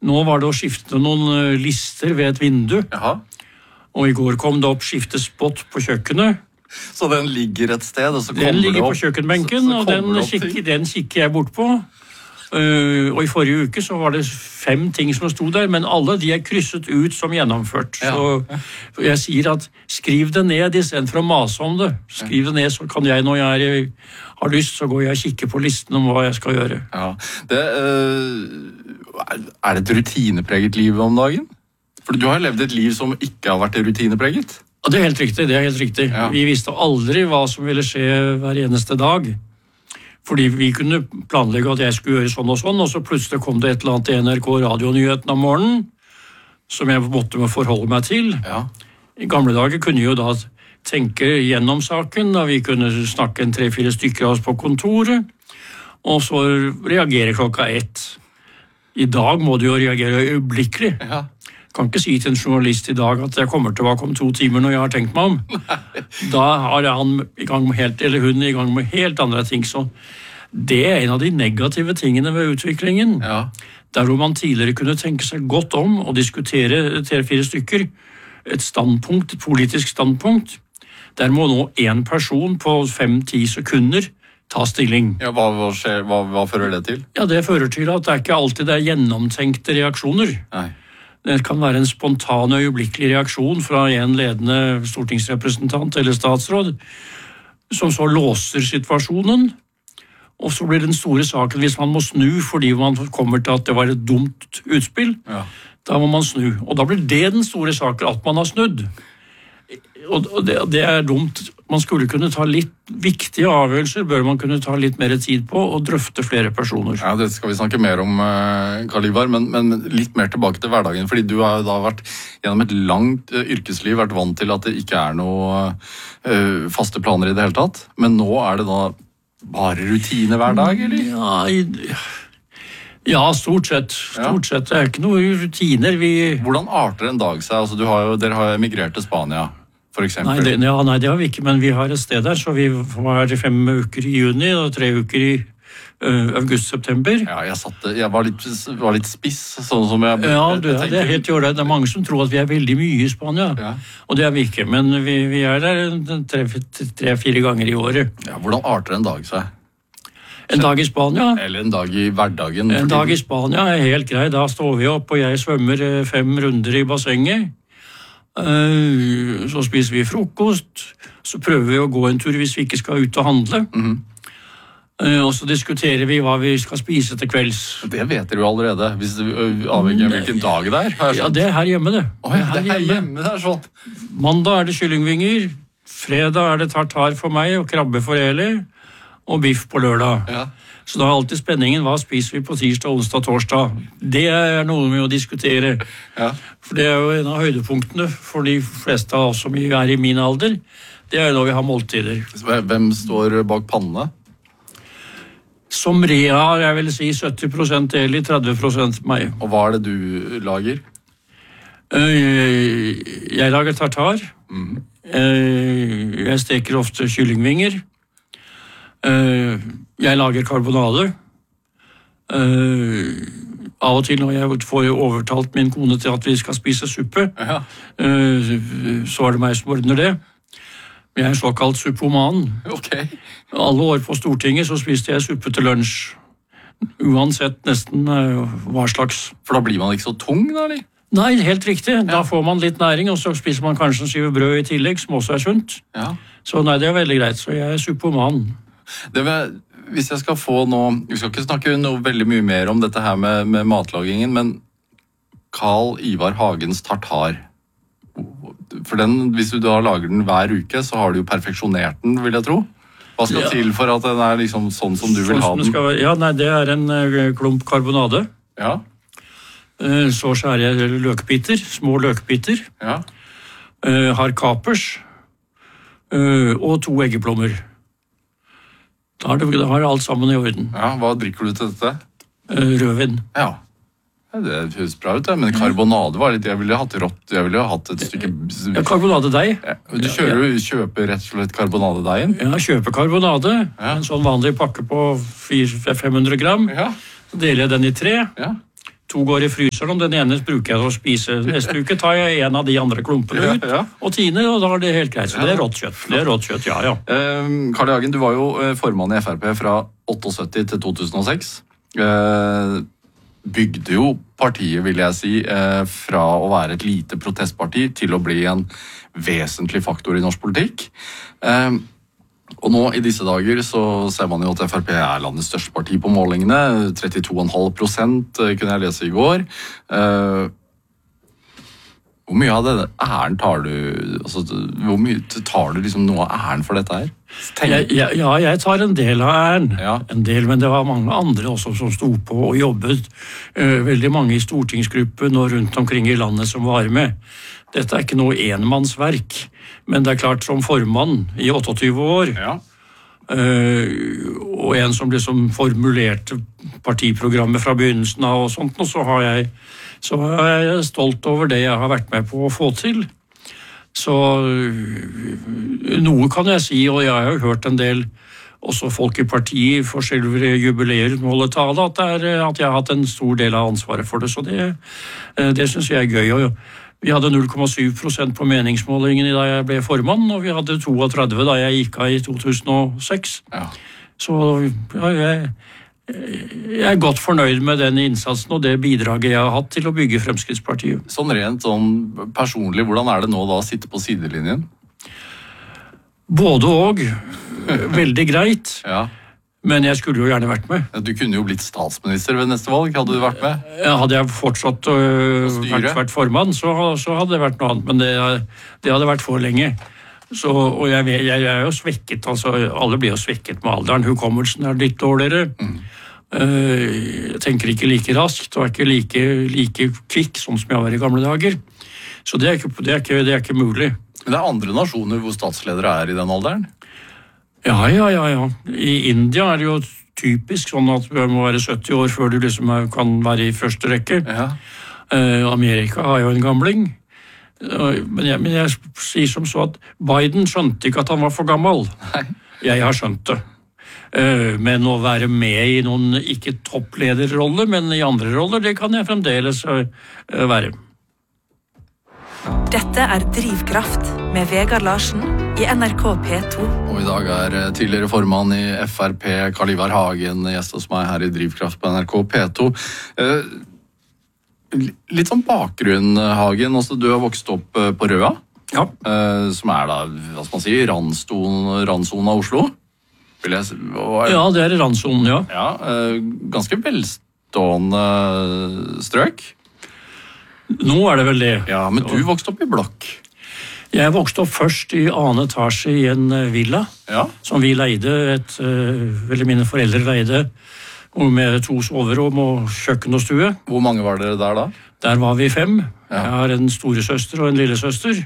Nå var det å skifte noen lister ved et vindu. Jaha. Og i går kom det opp skiftespott på kjøkkenet. Så den ligger et sted, og så kommer Den ligger det på opp, kjøkkenbenken, så og kommer det opp ting. den kikker jeg bort på. Og i forrige uke så var det 5 ting som stod der, men alle de er krysset ut som gjennomført. Ja. Så jeg sier at skriv det ned i stedet for å mase om det. Skriv det ned, så kan jeg, når jeg har lyst, så går jeg og kikker på listen om hva jeg skal gjøre. Ja. Er det et rutinepreget liv om dagen? For du har jo levd et liv som ikke har vært rutinepreget. Ja, det er helt riktig, det er helt riktig. Ja. Vi visste aldri hva som ville skje hver eneste dag. Fordi vi kunne planlegge at jeg skulle gjøre sånn, og så plutselig kom det et eller annet i NRK radionyheten om morgenen, som jeg måtte forholde meg til. Ja. I gamle dager kunne jeg jo da tenke gjennom saken, da vi kunne snakke 3-4 stykker av oss på kontoret, og så reagere 1:00. I dag må du jo reagere øyeblikkelig. Ja. Kan ikke si til en journalist i dag at jeg kommer tilbake om 2 timer når jeg har tenkt meg om. Da har han i gang med eller hun i gang med helt andre ting. Så det er en av de negative tingene ved utviklingen. Ja. Der hvor man tidligere kunne tenke seg godt om og diskutere 3-4 stykker, et standpunkt, et politisk standpunkt, der må nå en person på 5-10 sekunder ta stilling. Ja, hva skjer, hva fører det til? Ja, det fører til at det er ikke alltid det er gjennomtenkte reaksjoner. Nei. Det kan være en spontan og øyeblikkelig reaksjon fra en ledende stortingsrepresentant eller statsråd, som så låser situasjonen, og så blir den store saken hvis man må snu fordi man kommer til at det var et dumt utspill. Ja. Da må man snu, og da blir det den store saken at man har snudd. Og det er dumt. Man skulle kunne ta litt viktige avgjørelser, bør man kunne ta litt mer tid på og drøfte flere personer. Ja, det skal vi snakke mer om, Karl Ivar, men litt mer tilbake til hverdagen, fordi du har jo da vært gjennom et langt yrkesliv, vært vant til at det ikke er noe faste planer i det hele tatt, men nå er det da bare rutine hver dag, eller? Ja, stort sett. Det er ikke noe rutiner. Hvordan arter en dag seg? Altså, dere har emigrert til Spania, for eksempel. Nei, det har vi ikke, men vi har et sted der, så vi var 5 uker i juni og 3 uker i august-september. Ja, jeg var litt spiss, sånn som jeg Ja, det er helt i ålreit. Det er mange som tror at vi er veldig mye i Spania, og det er vi ikke, men vi er der 3-4 ganger i året. Ja, hvordan arter en dag seg? En dag i Spania? Eller en dag i hverdagen? En dag i Spania er helt grei. Da står vi opp, og jeg svømmer 5 runder i bassenget. Så spiser vi frokost. Så prøver vi å gå en tur hvis vi ikke skal ut og handle. Og så diskuterer vi hva vi skal spise til kvelds. Det vet dere jo allerede, hvis du avhenger av hvilken dag det er. Ja, det er her hjemme, det. Det er her hjemme, det er sånn. Mandag er det kyllingvinger. Fredag er det tartar for meg og krabbe for Eli. Og biff på lørdag. Ja. Så da er alltid spenningen, hva spiser vi på tirsdag, onsdag, torsdag? Det er noe med å diskutere. Ja. For det er jo en av høydepunktene for de fleste av oss som er i min alder. Det er jo når vi har måltider. Hvem står bak pannene? Som har jeg vil si 70% Eli, 30% meg. Og hva er det du lager? Jeg lager tartar. Jeg steker ofte kyllingvinger. Jeg lager karbonade. Av og til når jeg får overtalt min kone til at vi skal spise suppe, så er det meg som ordner det. Jeg er såkalt suppoman. Okay. Alle år på Stortinget så spiste jeg suppe til lunsj. Uansett nesten hva slags. For da blir man ikke så tung, da, eller? Nei, helt riktig. Da får man litt næring, og så spiser man kanskje en skive brød i tillegg, som også er sunt. Ja. Så nei, det er veldig greit. Så jeg er suppoman. Hvis jeg skal få nå, vi skal ikke snakke noe veldig mye mer om dette her med matlagingen, men Karl Ivar Hagens tartar, for hvis du da lager den hver uke, så har du jo perfeksjonert den, vil jeg tro. Hva skal til for at den er liksom sånn som du vil ha den? Det er en klump karbonade. Ja. Så skjærer jeg løkbiter, små løkbiter. Ja. Har kapers og 2 eggeplommer. Da har alt sammen i orden. Ja, hva drikker du til dette? Rødvin. Ja, det høres bra ut, men karbonade var litt, jeg ville hatt rått, jeg ville hatt et stykke... Ja, karbonadedeig. Du kjøper rett og slett karbonadedeigen? Ja, kjøper karbonade, en sånn vanlig pakke på 400-500 gram. Ja. Så deler jeg den i 3. Ja. 2 går i fryseren, og den ene bruker jeg til å spise. Neste uke tar jeg en av de andre klumpene ut, og tiner, og da er det helt greit. Så det er rått kjøtt. Det er rått kjøtt, ja. Carl I. Hagen, du var jo formann I FrP fra 78 til 2006. Bygde jo partiet, vil jeg si, fra å være et lite protestparti til å bli en vesentlig faktor I norsk politikk. Og nå I disse dager så ser man jo at FrP landets største parti på målingene, 32,5% kunne jeg lese I går. Hvor mye av det æren tar du, altså, hvor mye tar du liksom noe av æren for dette her? Jeg tar en del av æren, Ja. en del, men det var mange andre også som sto på og jobbet. Veldig mange I stortingsgruppen og rundt omkring I landet som var med. Dette ikke noe enmannsverk, men det klart som formann I 28 år, Ja. og en som liksom formulerte partiprogrammet fra begynnelsen av og sånt, og så er jeg stolt over det jeg har vært med på å få til. Så noe kan jeg si, og jeg har jo hørt en del også folk I partiet for selve jubileer holde tale, at jeg har hatt en stor del av ansvaret for det, så det synes jeg gøy. Og vi hadde 0,7% på meningsmålingen da jeg ble formann, og vi hadde 32 da jeg gikk av I 2006. Ja. Så ja, jeg godt fornøyd med den innsatsen og det bidraget jeg har hatt til å bygge Fremskrittspartiet. Sånn rent personlig, hvordan det nå da å sitte på sidelinjen? Både og. Veldig greit. Ja. Men jeg skulle jo gjerne vært med. Du kunne jo blitt statsminister ved neste valg, hadde du vært med? Hadde jeg fortsatt vært formann, så hadde det vært noe annet, men det hadde vært for lenge. Så, og jeg jo svekket, altså alle blir jo svekket med alderen. Hukommelsen litt dårligere. Jeg tenker ikke like raskt, og ikke like kvikk, sånn som jeg var I gamle dager. Så det er ikke mulig. Men det andre nasjoner hvor statsledere I den alderen? Ja. I India det jo typisk sånn at du må være 70 år før du liksom kan være I første rekke. Ja. Amerika har jo en gamling. Men jeg sier som så at Biden skjønte ikke at han var for gammel. Nei. Jeg har skjønt det. Men å være med I noen ikke topplederrolle, men I andre roller, det kan jeg fremdeles være. Dette Drivkraft med Vegard Larsen I NRK P2. Og I dag tidligere formann I FrP, Carl Ivar Hagen, gjest hos meg her I Drivkraft på NRK P2. Litt sånn bakgrunn, Hagen. Altså, du har vokst opp på Røa, Ja. Som da, hva skal man si, randsonen av Oslo. Ja, det I randsonen, ja. Ja, ganske velstående strøk. Nå det vel det. Ja, men du vokste opp I blokk. Jeg vokste opp først I annen etasje I en villa, Ja. som vi leide, eller mine foreldre leide, og med 2 soverom og kjøkken og stue. Hvor mange var dere der da? Der var vi 5. Ja. Jeg har en storesøster og en lillesøster.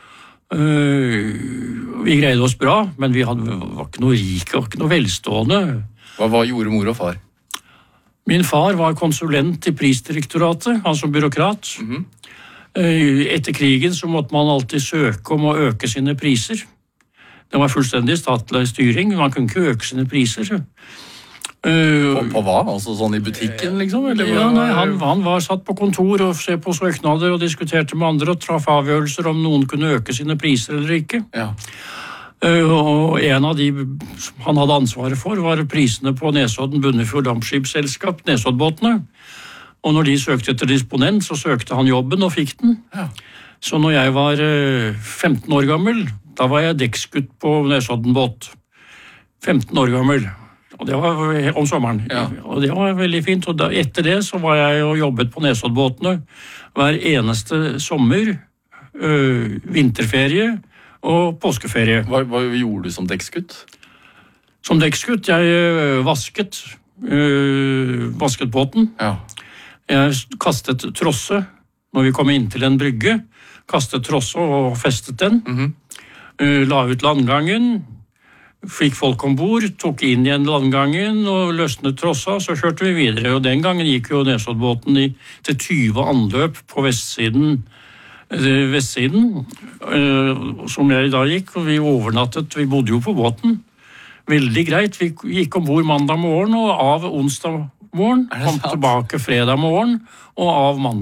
Vi greide oss bra, men vi var ikke noe rike, var ikke noe velstående. Hva gjorde mor og far? Min far var konsulent I prisdirektoratet, altså byråkrat. Etter krigen så måtte man alltid søke om å øke sine priser. Det var fullstendig statlig styring, man kunne ikke øke sine priser. På hva? Altså sånn I butikken, liksom? Eller? Ja, nei, han var satt på kontor og se på søknader og diskuterte med andre og traff avgjørelser om noen kunne øke sine priser eller ikke. Ja. Og en av de han hadde ansvaret for var prisene på Nesodden Bunnefjord Dampskipsselskap, Nesoddbåtene. Og når de søkte etter disponent, så søkte han jobben og fikk den. Ja. Så når jeg var 15 år gammel, da var jeg dekksgutt på Nesoddenbåt. 15 år gammel. Og det var om sommeren. Ja. Og det var veldig fint. Og etter det så var jeg og jobbet på Nesoddbåtene hver eneste sommer, vinterferie og påskeferie. Hva gjorde du som dekksgutt? Som dekksgutt, jeg vasket båten. Ja. Jeg kastet trosse når vi kom inn til en brygge. Kastet trosse og festet den. La ut landgangen. Fikk folk ombord, tok inn igjen landgangen og løsnet trossa, så kjørte vi videre. Og den gangen gikk jo Nesoddbåten til 20 anløp på vestsiden, som jeg da gikk, og vi overnattet, vi bodde jo på båten. Veldig greit, vi gikk ombord mandag morgen, og av onsdag morgen, Er det kom sant? tilbake fredag morgen, og av mandag